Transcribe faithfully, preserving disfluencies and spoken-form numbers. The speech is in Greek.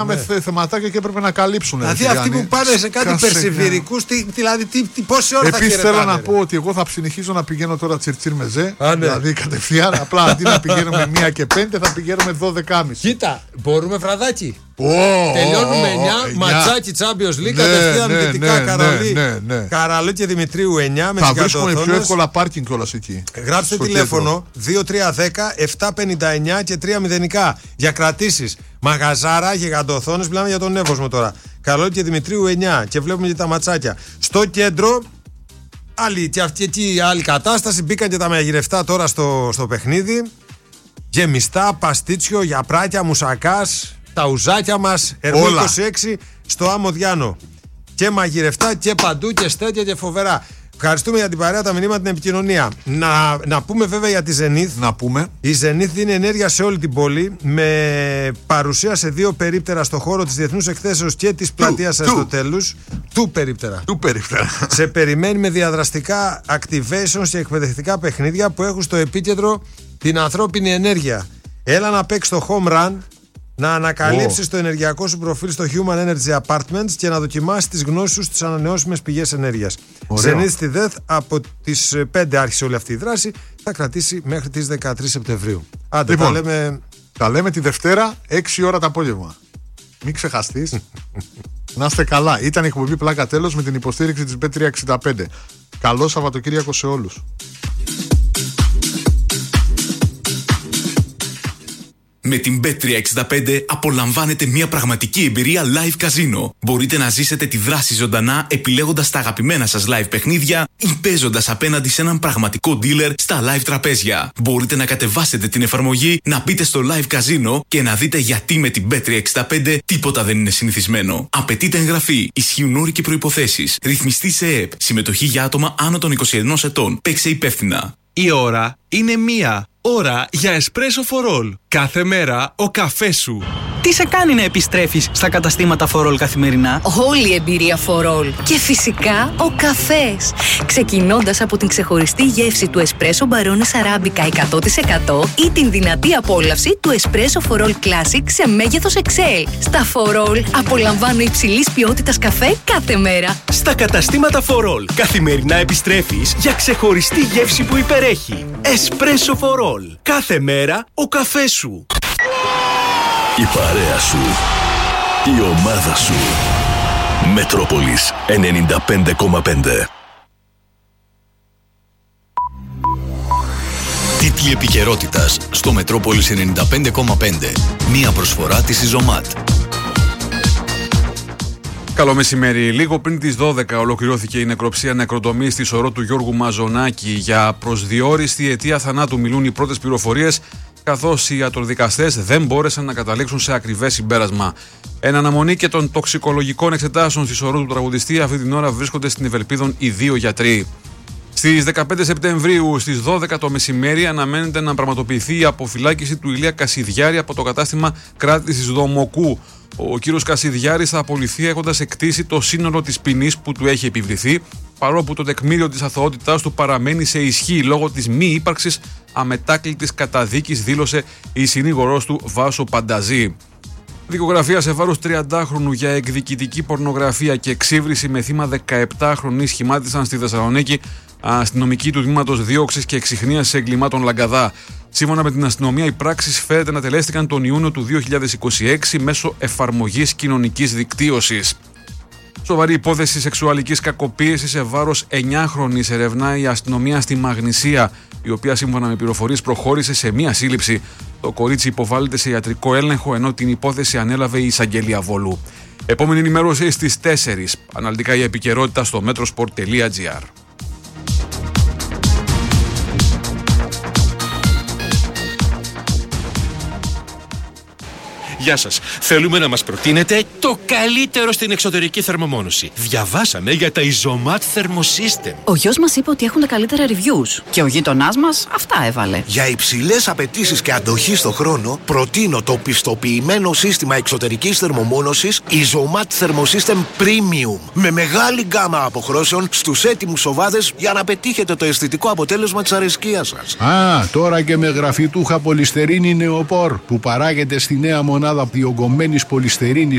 με θε, θεματάκια και έπρεπε να καλύψουν. Δηλαδή αυτοί που πάνε σε κάτι περσιβηρικούς, δηλαδή τι, τι, πόση ώρα επίσης, θα χαιρετάνε. Θέλω να πω ότι εγώ θα συνεχίζω να πηγαίνω τώρα τσιρτσίρ με ζε. Α, ναι. Δηλαδή κατευθείαν, απλά αντί να πηγαίνουμε μία και πέντε, θα πηγαίνουμε δώδεκα και μισή. Κοίτα, μπορούμε βραδάκι. Oh, Τελειώνουμε εννιά, oh, oh, ματσάκι Champions League, ναι, κατευθείαν ναι, δυτικά ναι, Καραλή. ναι, ναι. Καραλού και Δημητρίου εννιά με θα τις βρίσκουμε κατοθόνες. πιο εύκολα πάρκινγκ κιόλας εκεί. Γράψτε τηλέφωνο δύο τρία ένα μηδέν επτά πενήντα εννιά και τρία μηδενικά για κρατήσεις. Μαγαζάρα, γιγαντοθόνες, μιλάμε για τον Εύωσμο τώρα. Καραλού και Δημητρίου εννιά και βλέπουμε και τα ματσάκια. Στο κέντρο, άλλη, και αυτή εκεί άλλη κατάσταση. Μπήκαν και τα μαγειρευτά τώρα στο, στο παιχνίδι. Γεμιστά, παστίτσιο, γιαπράκια, μουσακάς, τα ουζάκια μας, Ερμού είκοσι έξι στο Άμμο Διάνο. Και μαγειρευτά και παντού και στέτια και φοβερά. Ευχαριστούμε για την παρέα, τα μηνύματα, την επικοινωνία. Να, να πούμε βέβαια για τη Zenith. Να πούμε. Η Zenith δίνει ενέργεια σε όλη την πόλη με παρουσία σε δύο περίπτερα στο χώρο της Διεθνούς Εκθέσεως και της πλατείας Αριστοτέλους. Του περίπτερα. Του περίπτερα. Σε περιμένει με διαδραστικά activations και εκπαιδευτικά παιχνίδια που έχουν στο επίκεντρο την ανθρώπινη ενέργεια. Έλα να παίξει το home run, να ανακαλύψεις oh. το ενεργειακό σου προφίλ στο Human Energy Apartments και να δοκιμάσεις τις γνώσεις σου στις ανανεώσιμες πηγές ενέργειας. Zenith στη ΔΕΘ από τις πέντε άρχισε όλη αυτή η δράση, θα κρατήσει μέχρι τις δεκατρείς Σεπτεμβρίου. Άντε, λοιπόν, τα λέμε... τα λέμε τη Δευτέρα, έξι ώρα το απόγευμα. Μην ξεχαστείς. Να είστε καλά. Ήταν η εκπομπή Πλάκα Τέλος με την υποστήριξη της μπι τριακόσια εξήντα πέντε. Καλό Σαββατοκύριακο σε όλους. Με την μπι τριακόσια εξήντα πέντε απολαμβάνετε μια πραγματική εμπειρία live καζίνο. Μπορείτε να ζήσετε τη δράση ζωντανά επιλέγοντας τα αγαπημένα σας live παιχνίδια ή παίζοντας απέναντι σε έναν πραγματικό dealer στα live τραπέζια. Μπορείτε να κατεβάσετε την εφαρμογή, να μπείτε στο live καζίνο και να δείτε γιατί με την μπι τριακόσια εξήντα πέντε τίποτα δεν είναι συνηθισμένο. Απαιτείται εγγραφή, ισχύουν όροι και προϋποθέσεις. Ρυθμιστή σε ΕΕΠ, συμμετοχή για άτομα άνω των είκοσι ενός ετών. Παίξε υπεύθυνα. Η ώρα είναι μία. Ώρα για Espresso for All. Κάθε μέρα ο καφές σου. Τι σε κάνει να επιστρέφεις στα καταστήματα for All καθημερινά? Όλη η εμπειρία for All. Και φυσικά ο καφές. Ξεκινώντας από την ξεχωριστή γεύση του Espresso Barones Arabica εκατό τοις εκατό ή την δυνατή απόλαυση του Espresso for All Classic σε μέγεθος εξ ελ. Στα for All απολαμβάνω υψηλής ποιότητας καφέ κάθε μέρα. Στα καταστήματα for All καθημερινά επιστρέφεις για ξεχωριστή γεύση που υπερέχει. Espresso for All. Κάθε μέρα ο καφές σου. Η παρέα σου. Η ομάδα σου. Μετρόπολης ενενήντα πέντε κόμμα πέντε. Τίτλοι επικαιρότητας στο Μετρόπολης ενενήντα πέντε κόμμα πέντε. Μία προσφορά της Ιζωμάτ. Καλό μεσημέρι. Λίγο πριν τις δώδεκα ολοκληρώθηκε η νεκροψία νεκροτομής στη σωρό του Γιώργου Μαζονάκη. Για προσδιόριστη αιτία θανάτου μιλούν οι πρώτες πληροφορίες, καθώς οι ιατροδικαστές δεν μπόρεσαν να καταλήξουν σε ακριβές συμπέρασμα. Εν αναμονή και των τοξικολογικών εξετάσεων στη σωρό του τραγουδιστή, αυτή την ώρα βρίσκονται στην Ευελπίδων οι δύο γιατροί. Στις δεκαπέντε Σεπτεμβρίου στις δώδεκα το μεσημέρι αναμένεται να πραγματοποιηθεί η αποφυλάκηση του Ηλία Κασιδιάρη από το κατάστημα κράτησης Δομοκού. Ο κύριος Κασιδιάρης θα απολυθεί έχοντας εκτίσει το σύνολο της ποινής που του έχει επιβληθεί, παρόλο που το τεκμήριο της αθωότητάς του παραμένει σε ισχύ λόγω της μη ύπαρξης αμετάκλητης καταδίκης, δήλωσε η συνήγορός του Βάσο Πανταζή. Δικογραφία σε βάρος τριαντάχρονου για εκδικητική πορνογραφία και εξύβριση με θύμα δεκαεπτάχρονη σχημάτισαν στη Θεσσαλονίκη αστυνομικοί του τμήματος δίωξης και εξιχνίασης εγκλημάτων Λαγκαδά. Σύμφωνα με την αστυνομία, οι πράξεις φαίνεται να τελέστηκαν τον Ιούνιο του δύο χιλιάδες είκοσι έξι μέσω εφαρμογής κοινωνικής δικτύωσης. Σοβαρή υπόθεση σεξουαλικής κακοποίησης σε βάρος εννιάχρονης ερευνά η αστυνομία στη Μαγνησία, η οποία σύμφωνα με πληροφορίες προχώρησε σε μία σύλληψη. Το κορίτσι υποβάλλεται σε ιατρικό έλεγχο, ενώ την υπόθεση ανέλαβε η εισαγγελία Βόλου. Επόμενη ενημέρωση στις τέσσερις. Αναλυτικά η επικαιρότητα στο metrosport τελεία gr. Γεια σας. Θέλουμε να μας προτείνετε το καλύτερο στην εξωτερική θερμομόνωση. Διαβάσαμε για τα Ιζωμάτ Thermosystem. Ο γιος μας είπε ότι έχουν τα καλύτερα reviews. Και ο γείτονάς μας αυτά έβαλε. Για υψηλές απαιτήσεις και αντοχή στο χρόνο, προτείνω το πιστοποιημένο σύστημα εξωτερικής θερμομόνωσης Ιζωμάτ Thermosystem Premium. Με μεγάλη γκάμα αποχρώσεων στους έτοιμους σοβάδες για να πετύχετε το αισθητικό αποτέλεσμα της αρεσκίας σας. Α, τώρα και με γραφιτούχα πολυστερίνη νεοπόρ που παράγεται στη νέα μονάδα μονάδα διογκωμένης πολυστερίνης